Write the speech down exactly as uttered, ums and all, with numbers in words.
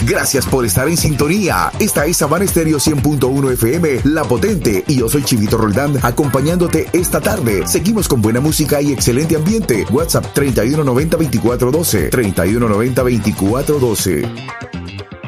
Gracias por estar en sintonía. Esta es Sabana Estéreo cien punto uno F M, La Potente, y yo soy Chivito Roldán, acompañándote esta tarde. Seguimos con buena música y excelente ambiente. WhatsApp treinta y uno noventa veinticuatro doce, treinta y uno noventa veinticuatro doce.